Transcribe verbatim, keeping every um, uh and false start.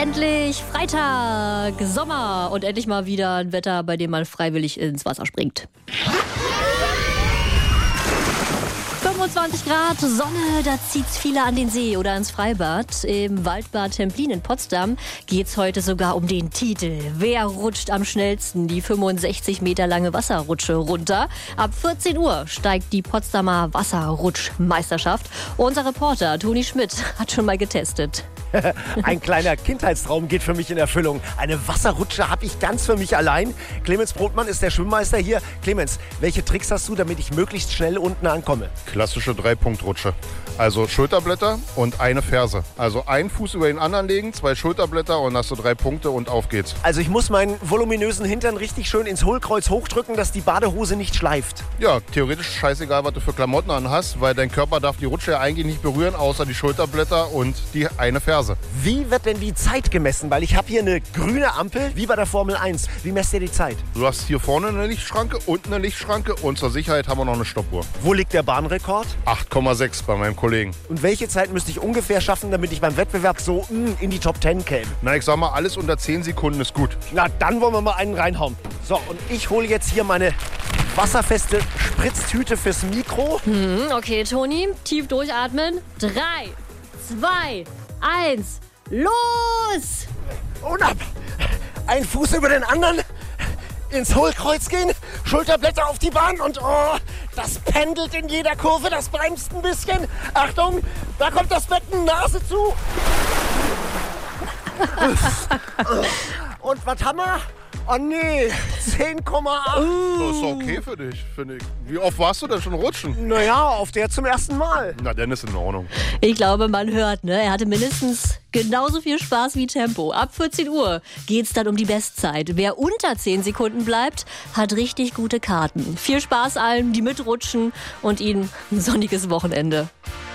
Endlich Freitag, Sommer und endlich mal wieder ein Wetter, bei dem man freiwillig ins Wasser springt. fünfundzwanzig Grad, Sonne, da zieht's viele an den See oder ins Freibad. Im Waldbad Templin in Potsdam geht's heute sogar um den Titel. Wer rutscht am schnellsten die fünfundsechzig Meter lange Wasserrutsche runter? Ab vierzehn Uhr steigt die Potsdamer Wasserrutschmeisterschaft. Unser Reporter Toni Schmidt hat schon mal getestet. Ein kleiner Kindheitstraum geht für mich in Erfüllung. Eine Wasserrutsche habe ich ganz für mich allein. Clemens Brotmann ist der Schwimmmeister hier. Clemens, welche Tricks hast du, damit ich möglichst schnell unten ankomme? Klassische Drei-Punkt-Rutsche. Also Schulterblätter und eine Ferse. Also einen Fuß über den anderen legen, zwei Schulterblätter und hast du drei Punkte und auf geht's. Also ich muss meinen voluminösen Hintern richtig schön ins Hohlkreuz hochdrücken, dass die Badehose nicht schleift. Ja, theoretisch scheißegal, was du für Klamotten an hast, weil dein Körper darf die Rutsche ja eigentlich nicht berühren, außer die Schulterblätter und die eine Ferse. Wie wird denn die Zeit gemessen? Weil ich habe hier eine grüne Ampel, wie bei der Formel eins. Wie messt ihr die Zeit? Du hast hier vorne eine Lichtschranke, unten eine Lichtschranke und zur Sicherheit haben wir noch eine Stoppuhr. Wo liegt der Bahnrekord? acht Komma sechs bei meinem Kollegen. Und welche Zeit müsste ich ungefähr schaffen, damit ich beim Wettbewerb so mh, in die Top zehn käme? Na, ich sag mal, alles unter zehn Sekunden ist gut. Na, dann wollen wir mal einen reinhauen. So, und ich hole jetzt hier meine wasserfeste Spritztüte fürs Mikro. Hm, okay, Toni, tief durchatmen. Drei, zwei, eins, los! Und ab! Ein Fuß über den anderen, ins Hohlkreuz gehen, Schulterblätter auf die Bahn und oh, das pendelt in jeder Kurve, das bremst ein bisschen. Achtung, da kommt das Becken, Nase zu. Und was haben wir? Oh nee, zehn Komma acht. Das ist okay für dich, finde ich. Wie oft warst du denn schon rutschen? Naja, auf der zum ersten Mal. Na, dann ist in Ordnung. Ich glaube, man hört, ne? Er hatte mindestens genauso viel Spaß wie Tempo. Ab vierzehn Uhr geht's dann um die Bestzeit. Wer unter zehn Sekunden bleibt, hat richtig gute Karten. Viel Spaß allen, die mitrutschen und ihnen ein sonniges Wochenende.